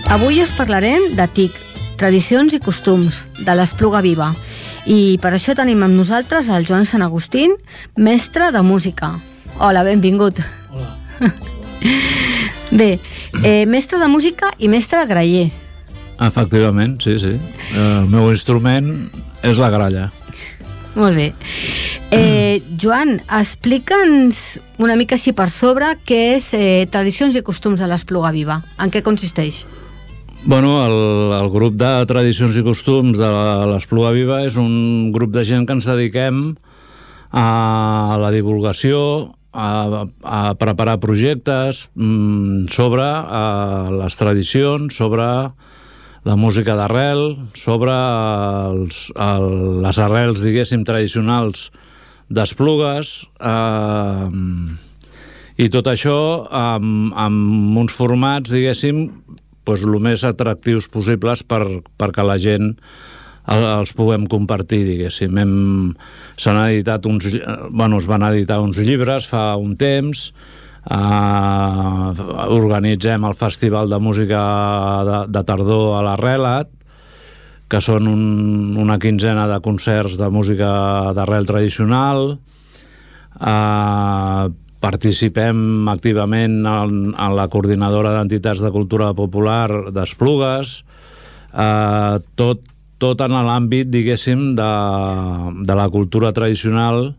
Avui us parlarem de TIC, tradicions i costums, de l'Espluga Viva. I per això tenim amb nosaltres el Joan Sant Agustín, mestre de música. Hola, benvingut. Hola. Bé, mestre de música i mestre graller. Efectivament, sí. El meu instrument és la gralla. Molt bé. Joan, explica'ns una mica així per sobre què és tradicions i costums de l'Espluga Viva. En què consisteix? Bueno, el grup de tradicions i costums de l'Espluga Viva és un grup de gent que ens dediquem a la divulgació, a preparar projectes sobre les tradicions, sobre la música d'arrel, sobre les arrels, diguéssim, tradicionals d'Esplugues, i tot això amb uns formats, diguéssim, doncs, el més atractius possibles perquè la gent els puguem compartir, diguéssim. Es van editar uns llibres fa un temps, organitzem el Festival de Música de Tardor a l'Arrelat, que són una quinzena de concerts de música d'arrel tradicional. Participem activament en la coordinadora d'entitats de cultura popular d'Esplugues, tot en l'àmbit, diguéssim, de la cultura tradicional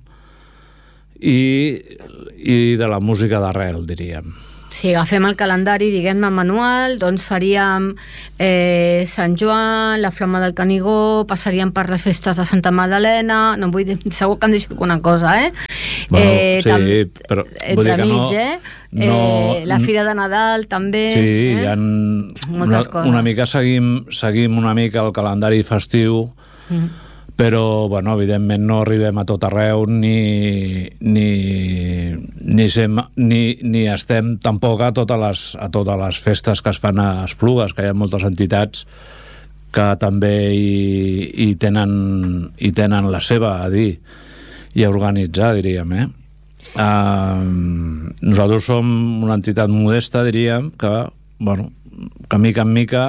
i de la música d'arrel, diríem. Si agafem el calendari, diguem-ne, manual, doncs faríem Sant Joan, la Flama del Canigó, passaríem per les festes de Santa Magdalena, no vull dir, segur que em deixo alguna cosa, Bueno, sí, però vull dir que no, la Fira de Nadal també. Sí, hi ha moltes coses. Una mica seguim una mica el calendari festiu, però, bueno, evidentment no arribem a tot arreu ni estem tampoc a totes les festes que es fan a Esplugues, que hi ha moltes entitats que també hi tenen la seva a dir i a organitzar, diríem, Nosaltres som una entitat modesta, diríem, que, bueno, que mica en mica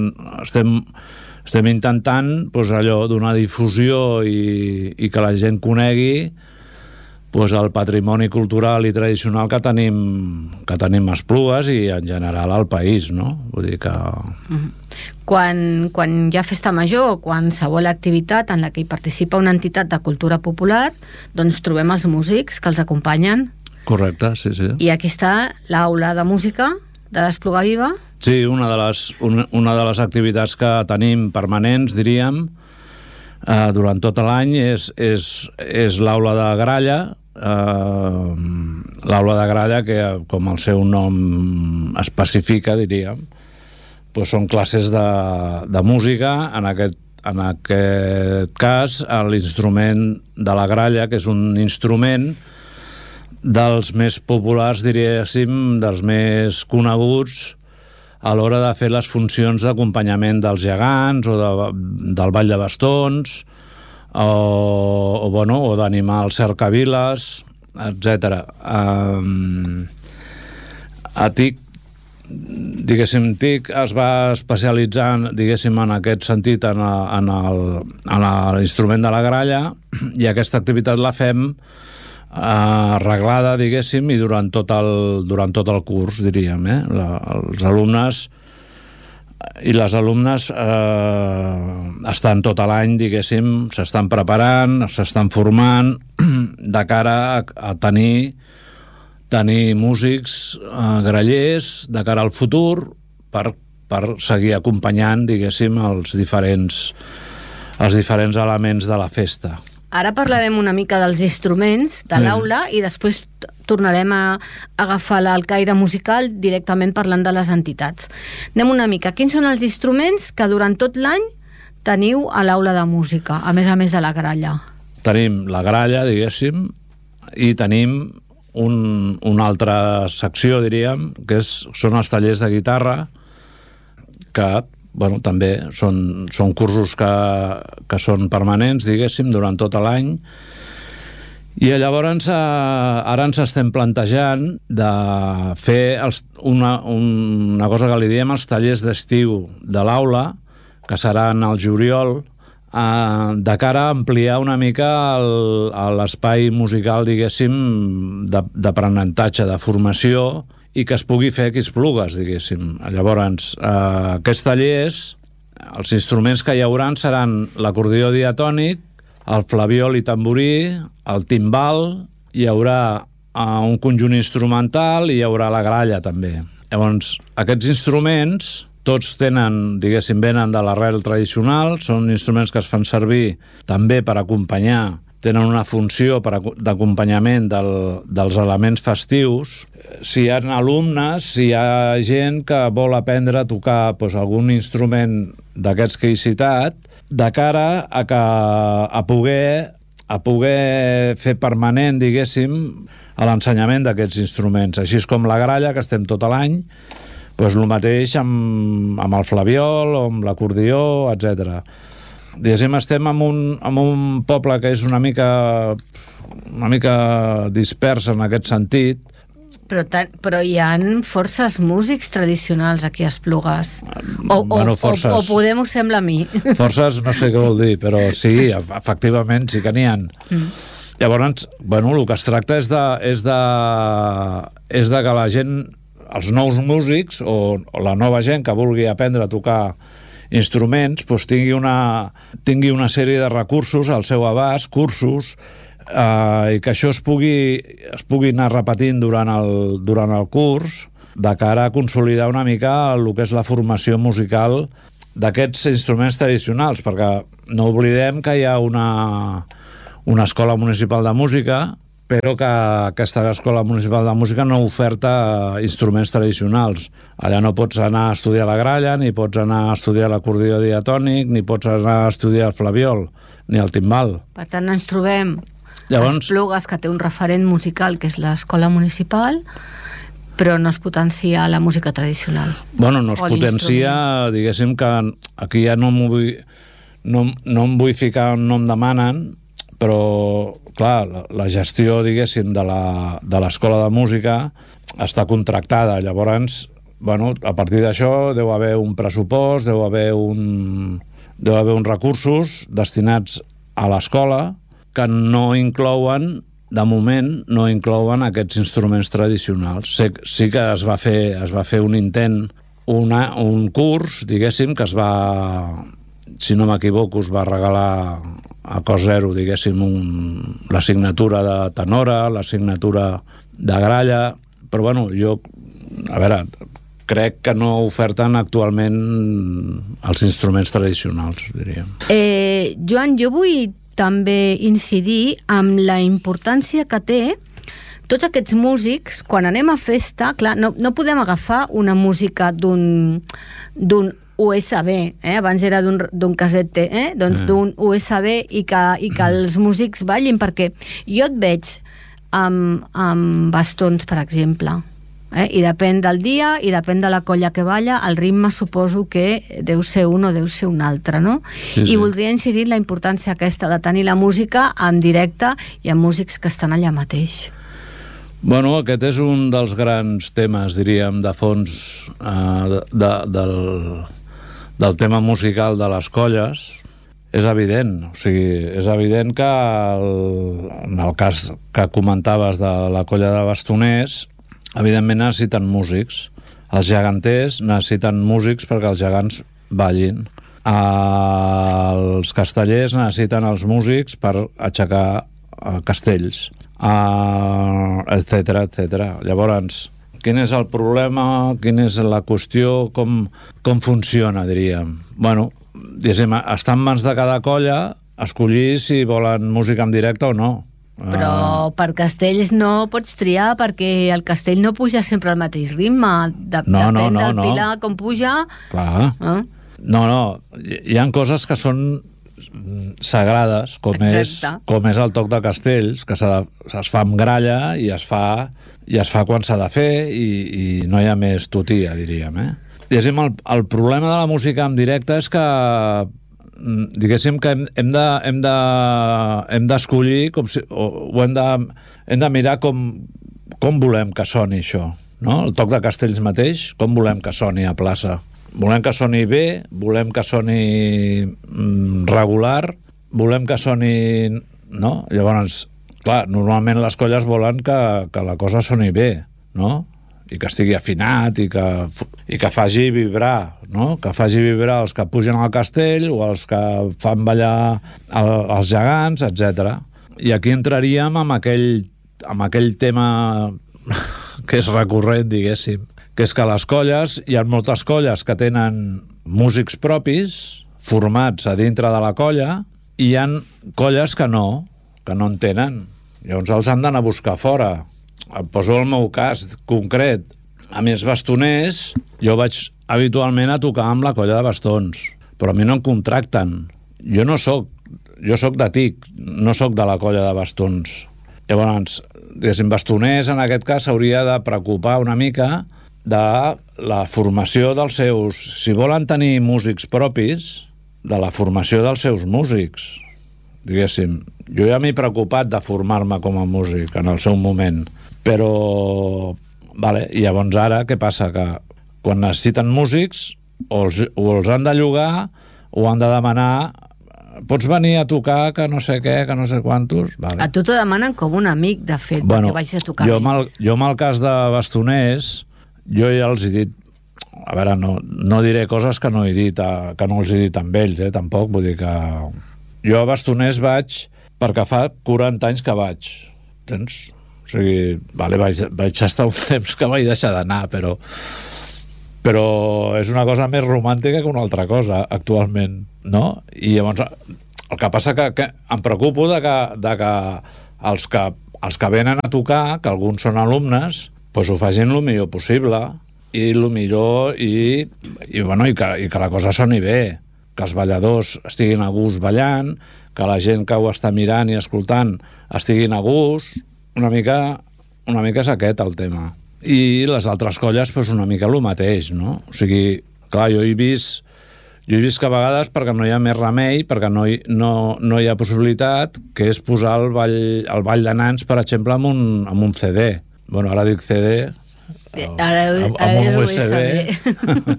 estem intentant, doncs, allò, donar difusió i que la gent conegui, doncs, el patrimoni cultural i tradicional que tenim a Esplugues i en general al país, no? Vull dir que... Quan hi ha festa major o qualsevol activitat en la que hi participa una entitat de cultura popular, doncs trobem els músics que els acompanyen. Correcte, sí. I aquí està l'aula de música de l'Espluga Viva. Sí, una de les activitats que tenim permanents, diríem, durant tot l'any és l'aula de gralla, que, com el seu nom especifica, diríem, doncs són classes de música. En aquest cas, l'instrument de la gralla, que és un instrument dels més populars, diríem, dels més coneguts a l'hora de fer les funcions d'acompanyament dels gegants o del ball de bastons o d'animar els cercaviles, etc. A TIC, diguéssim, TIC es va especialitzar, diguéssim, en aquest sentit en l'instrument de la gralla, i aquesta activitat la fem arreglada, diguéssim, i durant tot el curs, diríem, els alumnes i les alumnes estan tot l'any, diguéssim, s'estan preparant, s'estan formant de cara a tenir músics grallers de cara al futur per seguir acompanyant, diguéssim, els diferents elements de la festa. Ara parlarem una mica dels instruments de l'aula i després tornarem a agafar el caire musical directament parlant de les entitats. Anem una mica. Quins són els instruments que durant tot l'any teniu a l'aula de música, a més de la gralla? Tenim la gralla, diguéssim, i tenim una altra secció, diríem, que són els tallers de guitarra, que, bueno, també són cursos que són permanents, diguéssim, durant tot l'any, I llavors ara ens estem plantejant de fer una cosa que li diem els tallers d'estiu de l'aula, que seran al juliol, de cara a ampliar una mica l'espai musical, diguéssim, d'aprenentatge, de formació, i que es pugui fer Xplugues, diguéssim. Llavors, aquests tallers, els instruments que hi haurà seran l'acordió diatònic, el flabiol i tamborí, el timbal, hi haurà un conjunt instrumental i hi haurà la gralla també. Llavors, aquests instruments tots tenen, diguéssim, venen de l'arrel tradicional, són instruments que es fan servir també per acompanyar, tenen una funció d'acompanyament dels elements festius. Si hi ha alumnes, si hi ha gent que vol aprendre a tocar algun instrument d'aquests que he citat, de cara a poder fer permanent, diguéssim, l'ensenyament d'aquests instruments. Així és com la gralla, que estem tot l'any, el mateix amb el flabiol o amb l'acordió, etc. Diguéssim, estem en un poble que és una mica dispers en aquest sentit. Però hi ha forces músics tradicionals aquí a Esplugues. O poder m'ho sembla a mi. Forces no sé què vol dir, però sí, efectivament sí que n'hi ha. Llavors, el que es tracta és de que la gent, els nous músics o la nova gent que vulgui aprendre a tocar instruments, tingui una sèrie de recursos al seu abast, cursos, i que això es pugui anar repetint durant el curs, de cara a consolidar una mica el que és la formació musical d'aquests instruments tradicionals, perquè no oblidem que hi ha una escola municipal de música, però que aquesta escola municipal de música no oferta instruments tradicionals. Allà no pots anar a estudiar la gralla, ni pots anar a estudiar l'acordió diatònic, ni pots anar a estudiar el flabiol, ni el timbal. Per tant, ens trobem a Esplugues, que té un referent musical, que és l'escola municipal, però no es potencia la música tradicional. No es potencia, diguéssim que aquí ja no em vull ficar on no em demanen, però, clar, la gestió, diguéssim, de l'escola de música està contractada. Llavors, a partir d'això deu haver un pressupost, deu haver uns recursos destinats a l'escola que no inclouen, de moment, no inclouen aquests instruments tradicionals. Sí que es va fer un intent, un curs, diguéssim, que es va, si no m'equivoco, es va regalar a cost zero, diguéssim, l'assignatura de tenora, l'assignatura de gralla, però jo, crec que no oferten actualment els instruments tradicionals, diríem. Joan, jo vull també incidir amb la importància que té tots aquests músics. Quan anem a festa, clar, no podem agafar una música d'un USB, abans era d'un casete, doncs d'un USB i que els músics ballin, perquè jo et veig amb bastons, per exemple, i depèn del dia i depèn de la colla que balla, el ritme suposo que deu ser un o deu ser un altre, no? Sí. I voldria incidir en la importància aquesta de tenir la música en directe i amb músics que estan allà mateix. Aquest és un dels grans temes, diríem, de fons del tema musical de les colles. És evident, és evident que en el cas que comentaves de la colla de bastoners, evidentment necessiten músics. Els geganters necessiten músics perquè els gegants ballin. Els castellers necessiten els músics per aixecar castells, etcètera, etcètera. Llavors, quin és el problema, quina és la qüestió, com funciona, diríem? Diguéssim, està en mans de cada colla escollir si volen música en directe o no. Però per castells no pots triar, perquè el castell no puja sempre al mateix ritme. Depèn del pilar com puja. Clar. Hi ha coses que són sagrades, com és el toc de castells, que es fa amb gralla i es fa quan s'ha de fer, i no hi ha més tutia, diríem. El problema de la música en directe és que diguéssim que hem d'escollir hem de mirar com volem que soni això, no? El Toc de Castells mateix, com volem que soni a plaça? Volem que soni bé, volem que soni regular, volem que soni... no? Llavors, clar, normalment les colles volen que la cosa soni bé, no? I que estigui afinat i que faci vibrar, no? Que faci vibrar els que pugen al castell o els que fan ballar els gegants, etc. I aquí entraríem amb aquell tema que és recurrent, diguéssim, que és que a les colles hi ha moltes colles que tenen músics propis formats a dintre de la colla i hi ha colles que no en tenen. Llavors els han d'anar a buscar fora. Em poso el meu cas concret. A mi els bastoners, jo vaig habitualment a tocar amb la colla de bastons, però a mi no em contracten. Jo soc de TIC, no soc de la colla de bastons. Llavors, diguéssim, bastoners, en aquest cas, s'hauria de preocupar una mica de la formació dels seus... Si volen tenir músics propis, de la formació dels seus músics. Diguéssim, jo ja m'he preocupat de formar-me com a músic en el seu moment, però i llavors ara què passa? Que quan necessiten músics o els han de llogar o han de demanar pots venir a tocar que no sé què, que no sé quantos. A tu t'ho demanen com un amic, de fet, perquè vagis a tocar jo amb el cas de bastoners, jo ja els he dit, a veure, no diré coses que no he dit, que no els he dit amb ells, tampoc, vull dir que jo a bastoners vaig perquè fa 40 anys que vaig, tens? O sigui, vaig estar un temps que vaig deixar d'anar, però és una cosa més romàntica que una altra cosa, actualment, no? I llavors, el que passa que em preocupo de que els que venen a tocar, que alguns són alumnes, doncs ho facin el millor possible, i que la cosa soni bé, que els balladors estiguin a gust ballant, que la gent que ho està mirant i escoltant estiguin a gust. Una mica és aquest el tema. I les altres colles, doncs una mica el mateix, no? O sigui, clar, jo he vist que a vegades, perquè no hi ha més remei, perquè no hi ha possibilitat, que és posar el ball de nans, per exemple, amb un CD. Bueno, ara dic CD, amb un USB.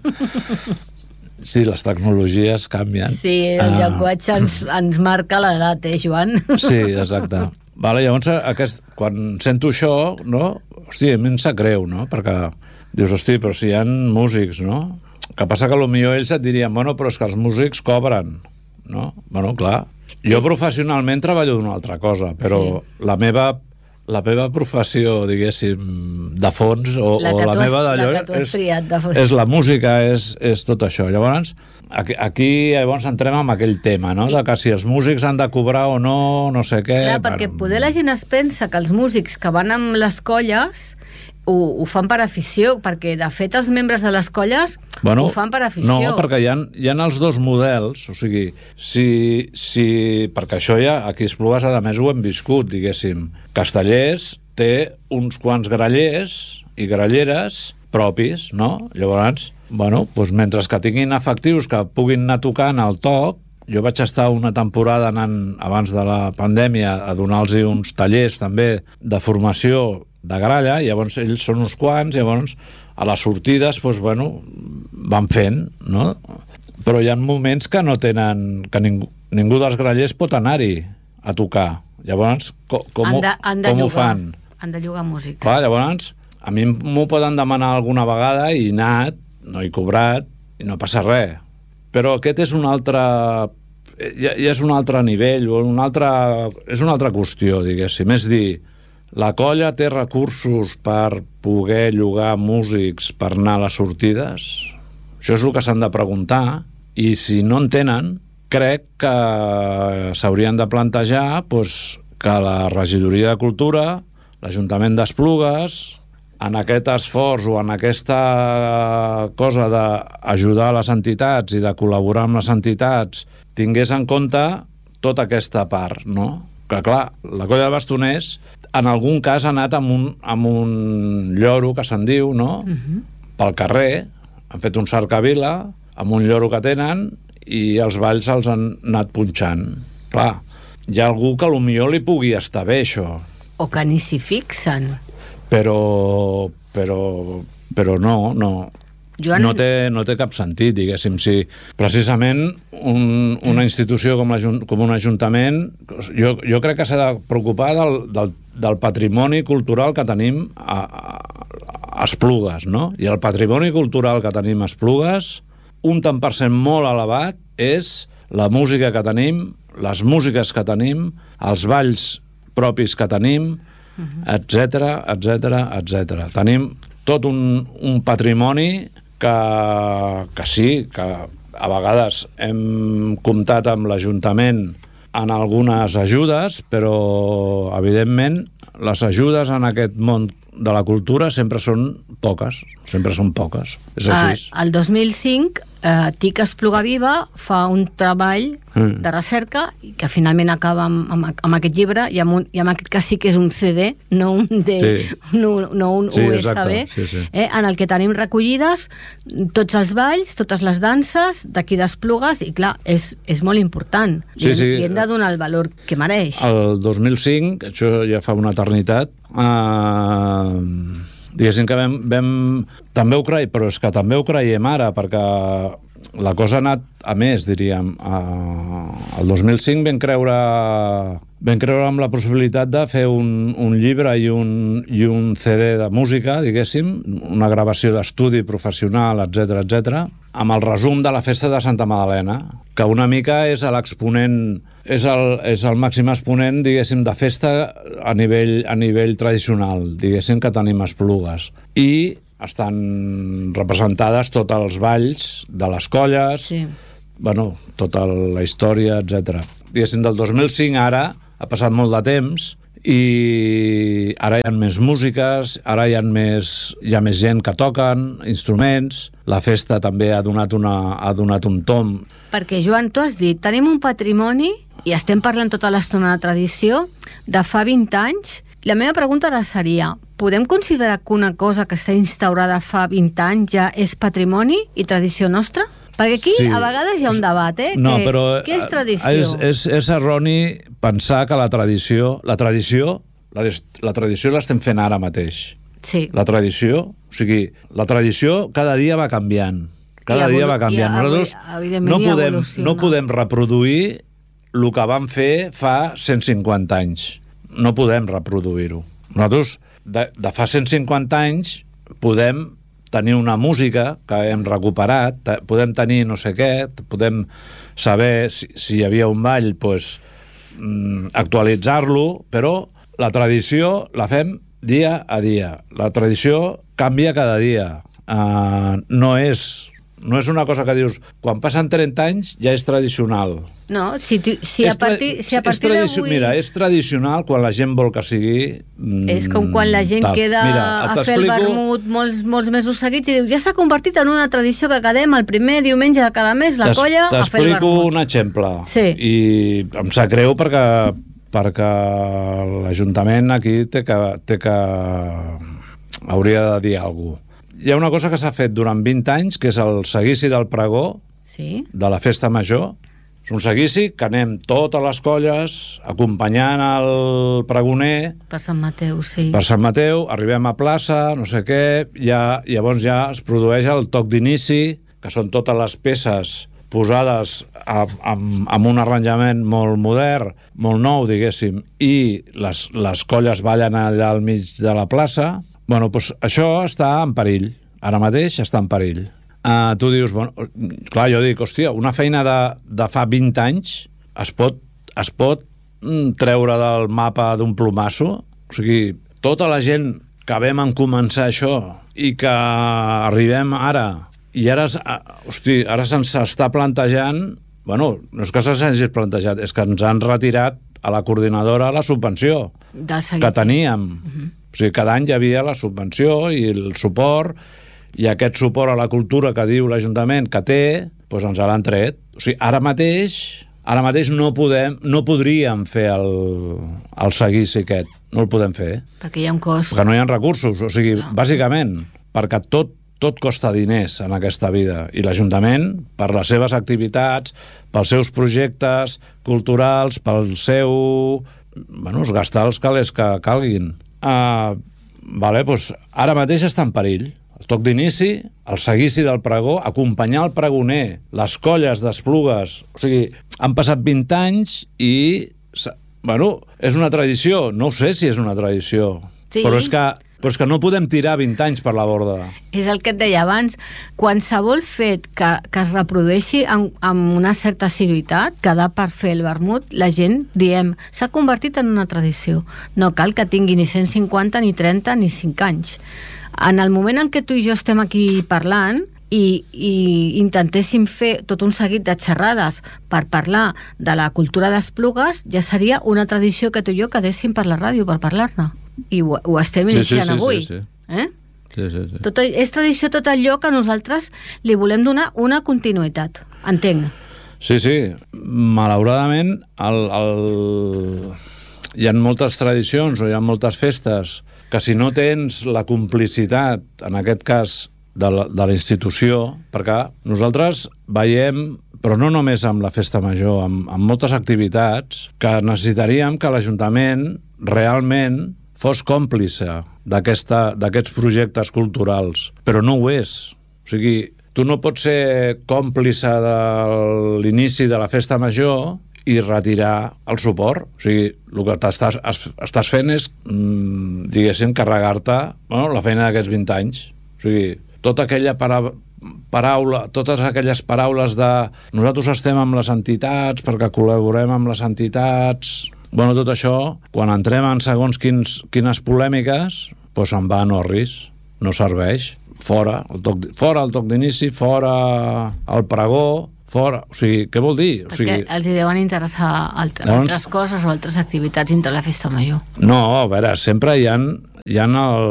Sí, les tecnologies canvien. Sí, el llenguatge ens marca l'edat, Joan? Sí, exacte. Llavors, quan sento això, no? Hosti, a mi em sap greu, no? Perquè dius, hosti, però si hi ha músics, no? Que passa que potser ells et dirien, bueno, però és que els músics cobren, no? Bueno, clar. Jo professionalment treballo d'una altra cosa, però la meva professió, diguéssim, de fons, o la meva d'allò, és la música, és tot això. Llavors, aquí entrem en aquell tema, no? De que si els músics han de cobrar o no sé què... Clar, perquè poder la gent es pensa que els músics que van amb les colles ho fan per afició, perquè de fet els membres de les colles ho fan per afició. No, perquè hi ha els dos models, o sigui, perquè això ja aquí a Esplugues, a més, ho hem viscut, diguéssim. Castellers té uns quants grallers i gralleres propis, no? Llavors, mentre que tinguin efectius que puguin anar tocant al toc, jo vaig estar una temporada anant, abans de la pandèmia, a donar-los uns tallers també de formació de gralla, i llavors ells són uns quants, llavors a les sortides van fent, no? Però hi ha moments que no tenen, que ningú dels grallers pot anar-hi a tocar. Llavors, com ho fan? Han de llogar músics. Clar, llavors, a mi m'ho poden demanar alguna vegada i he anat, no he cobrat, i no passa res. Però aquest és un altre... ja és un altre nivell, és una altra qüestió, diguéssim. És dir, la colla té recursos per poder llogar músics per anar a les sortides? Això és el que s'han de preguntar, i si no en tenen, crec que s'haurien de plantejar que la Regidoria de Cultura, l'Ajuntament d'Esplugues, en aquest esforç o en aquesta cosa d'ajudar les entitats i de col·laborar amb les entitats, tingués en compte tota aquesta part, no? Que clar, la colla de bastoners en algun cas ha anat amb un lloro que se'n diu, no? Pel carrer, han fet un cercavila amb un lloro que tenen i els balls els han anat punxant. Clar, hi ha algú que potser li pugui estar bé, això. O que ni s'hi fixen. Però no. Joan... No té cap sentit, diguéssim. Si precisament una institució com un ajuntament, jo crec que s'ha de preocupar del patrimoni cultural que tenim a Esplugues, no? I el patrimoni cultural que tenim a Esplugues, un tant per cent molt elevat, és la música que tenim, les músiques que tenim, els balls propis que tenim, etcètera. Tenim tot un patrimoni que sí, que a vegades hem comptat amb l'Ajuntament en algunes ajudes, però evidentment les ajudes en aquest món de la cultura sempre són poques. És així. El 2005 TIC Espluga Viva fa un treball de recerca que finalment acaba amb aquest llibre i en aquest cas sí que és un CD, no un USB, en el que tenim recollides tots els balls, totes les danses d'aquí d'Esplugues i clar, és molt important i hem de donar el valor que mereix. El 2005, això ja fa una eternitat, diguéssim que vam també ho creiem, però és que també ho creiem ara, perquè la cosa ha anat a més, diríem. El 2005 vam creure amb la possibilitat de fer un llibre i un CD de música, diguéssim, una gravació d'estudi professional, etc, amb el resum de la festa de Santa Magdalena, que una mica és l'exponent, és el màxim exponent, diguéssim, de festa a nivell tradicional, diguéssim, que tenim a Esplugues. I estan representades tots els balls de les colles, tota la història, etc. Diguéssim, del 2005 ara ha passat molt de temps i ara hi ha més músiques, ara hi ha més gent que toquen instruments, la festa també ha donat un tom. Perquè, Joan, tu has dit, tenim un patrimoni, i estem parlant tota l'estona de tradició, de fa 20 anys. La meva pregunta ara seria, podem considerar que una cosa que està instaurada fa 20 anys ja és patrimoni i tradició nostra? Perquè aquí a vegades hi ha un debat, No, però què és tradició? És erroni pensar que la tradició l'estem fent ara mateix. Sí. La tradició cada dia va canviant. Nosaltres no podem reproduir el que vam fer fa 150 anys. No podem reproduir-ho. Nosaltres, de fa 150 anys, podem tenir una música que hem recuperat, podem tenir no sé què, podem saber si hi havia un ball, actualitzar-lo, però la tradició la fem dia a dia. La tradició canvia cada dia. No és una cosa que dius, quan passen 30 anys ja és tradicional. No, si a partir d'avui... Mira, és tradicional quan la gent vol que sigui... És com quan la gent queda a fer el vermut molts mesos seguits i diu, ja s'ha convertit en una tradició que quedem el primer diumenge de cada mes, la colla, a fer el vermut. T'explico un exemple. Sí. I em sap greu perquè l'Ajuntament aquí hauria de dir alguna cosa. Hi ha una cosa que s'ha fet durant 20 anys, que és el seguici del pregó, de la festa major. És un seguici que anem totes les colles acompanyant el pregoner. Per Sant Mateu, sí. Per Sant Mateu, arribem a plaça, no sé què, llavors ja es produeix el toc d'inici, que són totes les peces posades amb un arranjament molt modern, molt nou, diguéssim, i les colles ballen allà al mig de la plaça. Bueno, doncs això està en perill. Ara mateix està en perill. Tu dius, clar, jo dic, hòstia, una feina de fa 20 anys es pot treure del mapa d'un plomasso? O sigui, tota la gent que vam començar això i que arribem ara, i ara se'ns està plantejant, no és que s'hagi plantejat, és que ens han retirat a la coordinadora la subvenció que teníem. O sigui, cada any hi havia la subvenció i el suport, i aquest suport a la cultura que diu l'Ajuntament que té, doncs ens l'han tret. O sigui, ara mateix no podríem fer el seguici aquest. No el podem fer. Perquè hi ha un cost. Perquè no hi ha recursos. O sigui, bàsicament, perquè tot tot costa diners en aquesta vida, i l'Ajuntament, per les seves activitats, pels seus projectes culturals, pel seu... es gastar els calés que calguin. Ara mateix està en perill. El toc d'inici, el seguici del pregó, acompanyar el pregoner, les colles d'Esplugues... O sigui, han passat 20 anys i... és una tradició. No sé si és una tradició. Sí. Però és que no podem tirar 20 anys per la borda. És el que et deia abans. Qualsevol fet que es reprodueixi amb una certa assiduïtat, quedar per fer el vermut, la gent, diem, s'ha convertit en una tradició. No cal que tingui ni 150, ni 30, ni 5 anys. En el moment en què tu i jo estem aquí parlant i intentéssim fer tot un seguit de xerrades per parlar de la cultura d'Esplugues, ja seria una tradició que tu i jo quedéssim per la ràdio per parlar-ne. I ho estem iniciant avui. Sí. És tradició tot allò que nosaltres li volem donar una continuïtat. Entenc. Sí. Malauradament, hi ha moltes tradicions o hi ha moltes festes que si no tens la complicitat, en aquest cas, de la institució, perquè nosaltres veiem, però no només amb la festa major, amb moltes activitats, que necessitaríem que l'Ajuntament realment fos còmplice d'aquests projectes culturals, però no ho és. O sigui, tu no pots ser còmplice de l'inici de la festa major i retirar el suport. O sigui, el que estàs fent és, diguéssim, carregar-te la feina d'aquests 20 anys. O sigui, tota aquella totes aquelles paraules de nosaltres estem amb les entitats perquè col·laborem amb les entitats... tot això, quan entrem en segons quines polèmiques, doncs se'n va a Norris, no serveix. Fora el toc d'inici, fora el pregó, fora... O sigui, què vol dir? Perquè els hi deuen interessar altres coses o altres activitats dintre la festa major. No, a veure, sempre hi ha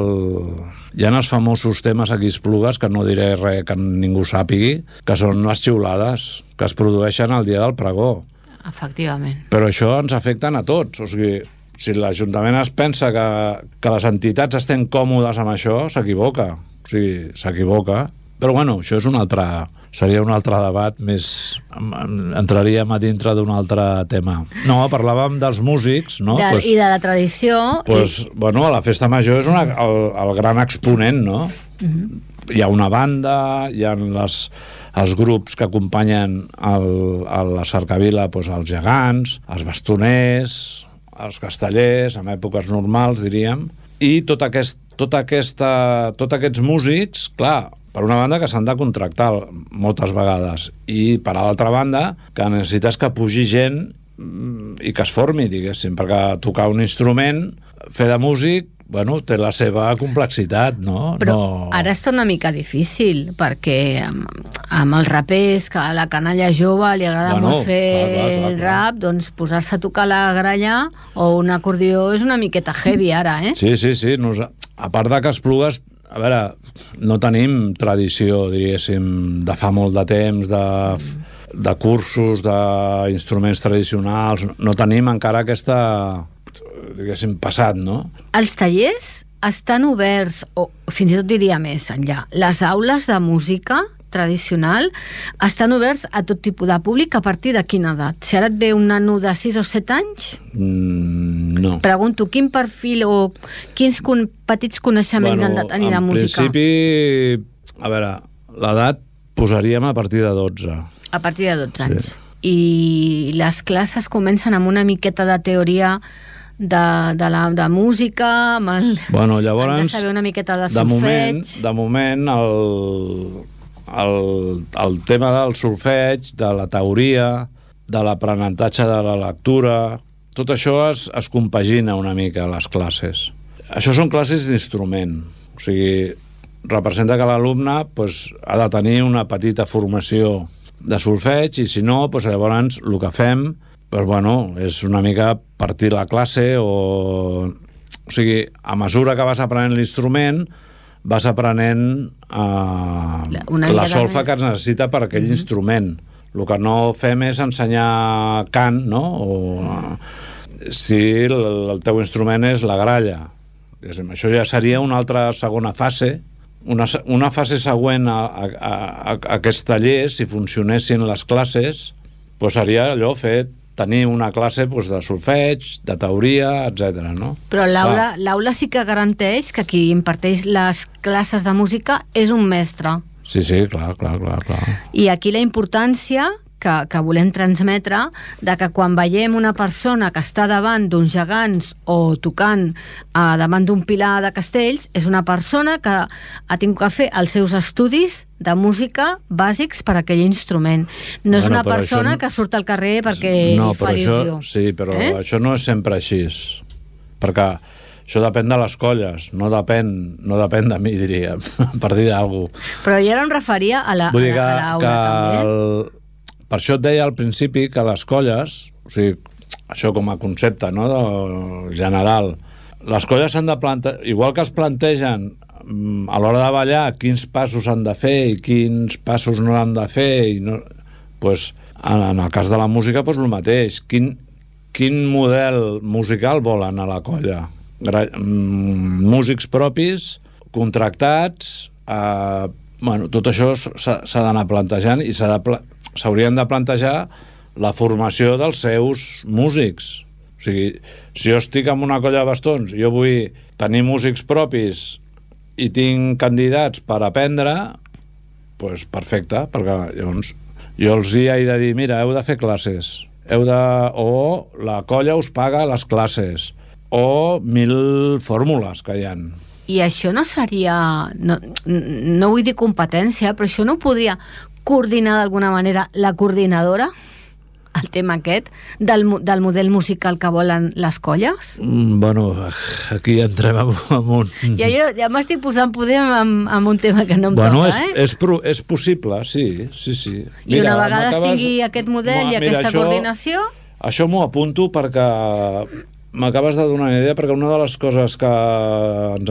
els famosos temes aquí a Esplugues, que no diré res que ningú sàpigui, que són les xiulades, que es produeixen el dia del pregó. Efectivament. Però això ens afecta a tots. O sigui, si l'Ajuntament es pensa que les entitats estem còmodes amb això, s'equivoca. O sigui, s'equivoca. Però bueno, això és seria un altre debat més... Entraríem a dintre d'un altre tema. No, parlàvem dels músics, no? I de la tradició. Bueno, la festa major és el gran exponent, no? Hi ha una banda, hi ha els grups que acompanyen a la cercavila, els gegants, els bastoners, els castellers, en èpoques normals, diríem, i tots aquests músics, clar, per una banda que s'han de contractar moltes vegades, i per l'altra banda que necessites que pugi gent i que es formi, diguéssim, perquè tocar un instrument, fer de músic, té la seva complexitat, no? Però ara està una mica difícil, perquè amb els rapers, que a la canalla jove li agrada molt fer rap, doncs posar-se a tocar la gralla o un acordió és una miqueta heavy ara, eh? Sí. A part de que Esplugues, a veure, no tenim tradició, diguéssim, de fa molt de temps, de cursos, d'instruments tradicionals, no tenim encara aquesta... diguéssim, passat, no? Els tallers estan oberts, o fins i tot diria més enllà, les aules de música tradicional estan oberts a tot tipus de públic. A partir de quina edat? Si ara et ve un nano de 6 o 7 anys? No. Pregunto, quin perfil o quins petits coneixements han de tenir de música? En principi, a veure, l'edat posaríem a partir de 12. A partir de 12 anys. I les classes comencen amb una miqueta de teoria de música, amb llavors, han de saber una miqueta de solfeig. De moment el tema del solfeig, de la teoria, de l'aprenentatge de la lectura, tot això es compagina una mica a les classes. Això són classes d'instrument, o sigui, representa que l'alumne ha de tenir una petita formació de solfeig, i si no, llavors el que fem és una mica partir la classe, o sigui, a mesura que vas aprenent l'instrument vas aprenent la solfa que es necessita per aquell instrument. El que no fem és ensenyar cant, no? Si el teu instrument és la gralla. Això ja seria una altra segona fase una fase següent a aquests tallers, si funcionessin les classes, doncs seria allò tenir una classe de solfeig, de teoria, etc. No? Però l'aula sí que garanteix que qui imparteix les classes de música és un mestre. Sí, clar. I aquí la importància que volem transmetre de que quan veiem una persona que està davant d'uns gegants o tocant davant d'un pilar de castells, és una persona que ha tingut que fer els seus estudis de música bàsics per a aquell instrument. No és una persona que surt al carrer perquè fa il·lusió. Sí, però això no és sempre així, perquè això depèn de les colles, no depèn de mi, diria, per dir alguna cosa. Però jo ara em referia a l'aula també. Per això et deia al principi que les colles, o sigui, això com a concepte, no, general, les colles s'han de plantejar, igual que es plantegen a l'hora de ballar quins passos han de fer i quins passos no han de fer, doncs, en el cas de la música, doncs el mateix. Quin model musical volen a la colla? Músics propis, contractats, tot això s'ha d'anar plantejant i s'haurien de plantejar la formació dels seus músics. O sigui, si jo estic en una colla de bastons i jo vull tenir músics propis i tinc candidats per aprendre, doncs perfecte, perquè llavors jo els he de dir, mira, heu de fer classes, o la colla us paga les classes, o 1000 fórmules que hi ha. I això no seria, no vull dir competència, però això no podria coordinar d'alguna manera la coordinadora, el tema aquest, del model musical que volen les colles? Bueno, aquí entrem en un... Ja m'estic posant poder en un tema que no em toca, És possible, sí. I una vegada es tingui aquest model i aquesta coordinació... Això m'ho apunto perquè m'acabes de donar una idea, perquè una de les coses que ens